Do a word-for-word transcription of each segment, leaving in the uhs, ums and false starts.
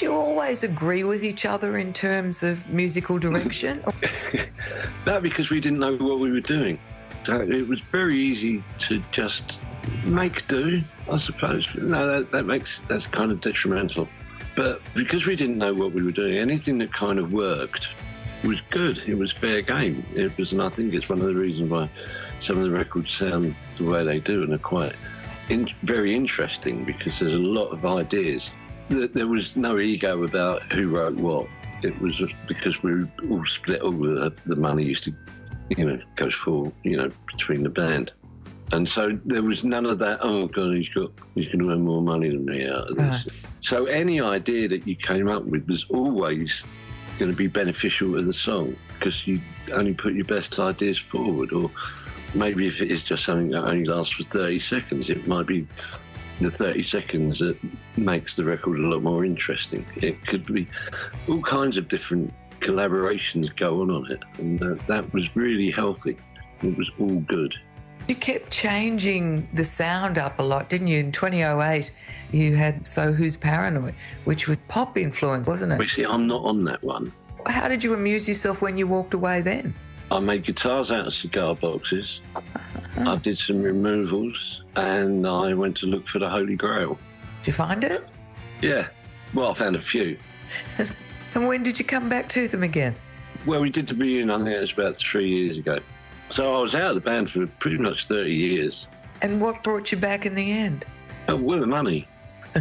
you always agree with each other in terms of musical direction? No, because we didn't know what we were doing. So it was very easy to just make do, I suppose. No, that, that makes, that's kind of detrimental. But because we didn't know what we were doing, anything that kind of worked was good. It was fair game. It was, and I think it's one of the reasons why some of the records sound the way they do and are quite in, very interesting, because there's a lot of ideas. There was no ego about who wrote what. It was just because we all split all the, the money used to, you know, goes for, you know, between the band. And so there was none of that, oh, God, he's got, he's going to earn more money than me out of this. Right. So any idea that you came up with was always going to be beneficial to the song, because you only put your best ideas forward. Or maybe if it is just something that only lasts for thirty seconds, it might be the thirty seconds that makes the record a lot more interesting. It could be all kinds of different collaborations go on on it, and uh, that was really healthy. It was all good. You kept changing the sound up a lot, didn't you? In twenty oh eight, you had So Who's Paranoid, which was pop influence, wasn't it? Well, see, I'm not on that one. How did you amuse yourself when you walked away then? I made guitars out of cigar boxes. I did some removals, and I went to look for the Holy Grail. Did you find it? Yeah. Well, I found a few. And when did you come back to them again? Well, we did the reunion, I think it was about three years ago. So I was out of the band for pretty much thirty years. And what brought you back in the end? Uh, well, the money.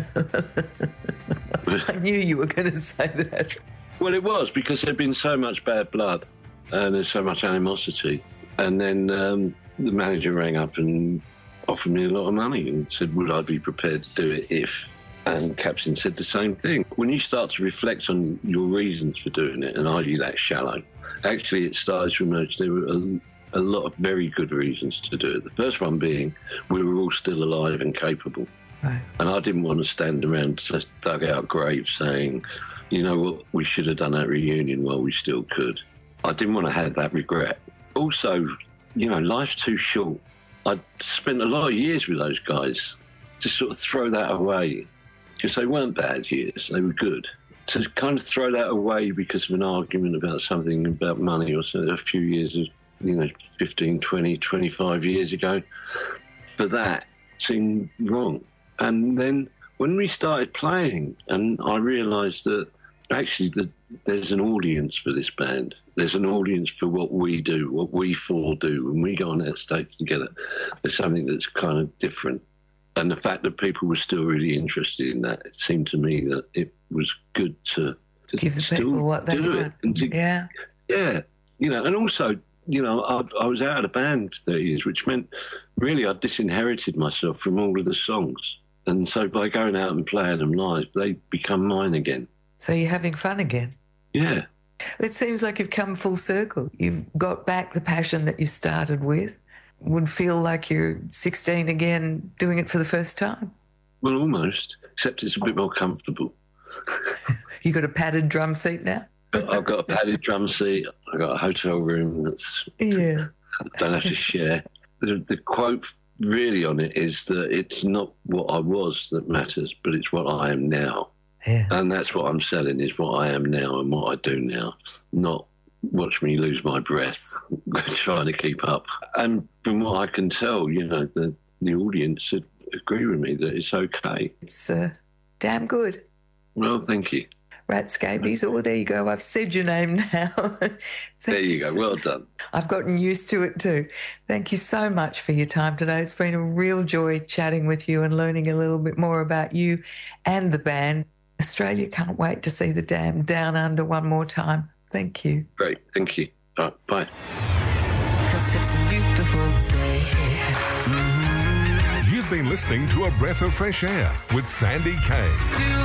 I knew you were going to say that. Well, it was, because there'd been so much bad blood and there's so much animosity. And then um, the manager rang up and offered me a lot of money and said, would I be prepared to do it if? And Captain said the same thing. When you start to reflect on your reasons for doing it, and are you that shallow? Actually, it started to emerge there were a, a lot of very good reasons to do it. The first one being we were all still alive and capable. Right. And I didn't want to stand around dug out graves saying, you know what, we should have done that reunion while we still could. I didn't want to have that regret. Also, you know, life's too short. I'd spent a lot of years with those guys. To sort of throw that away, because they weren't bad years, they were good. To kind of throw that away because of an argument about something, about money or something, a few years, you know, fifteen, twenty, twenty-five years ago, but that seemed wrong. And then when we started playing, and I realised that actually that there's an audience for this band. There's an audience for what we do, what we four do. When we go on that stage together, there's something that's kind of different. And the fact that people were still really interested in that, it seemed to me that it was good to, to give the still people what they do want. it. And to, yeah. Yeah. You know, and also, you know, I, I was out of the band for thirty years, which meant really I disinherited myself from all of the songs. And so by going out and playing them live, they become mine again. So you're having fun again? Yeah. It seems like you've come full circle. You've got back the passion that you started with. Would feel like you're sixteen again doing it for the first time. Well, almost, except it's a bit more comfortable. You got a padded drum seat now? I've got a padded drum seat. I've got a hotel room that's... Yeah. I don't have to share. The, the quote really on it is that it's not what I was that matters, but it's what I am now. Yeah. And that's what I'm selling, is what I am now and what I do now, not watch me lose my breath trying to keep up. And from what I can tell, you know, the, the audience agree with me that it's okay. It's uh, damn good. Well, thank you. Rat Scabies. Oh, there you go. I've said your name now. There you you go. so, well done. I've gotten used to it too. Thank you so much for your time today. It's been a real joy chatting with you and learning a little bit more about you and the band. Australia can't wait to see the Damn Down Under one more time. Thank you. Great. Thank you. All right, bye. 'Cause it's a beautiful day. You've been listening to A Breath of Fresh Air with Sandy Kay.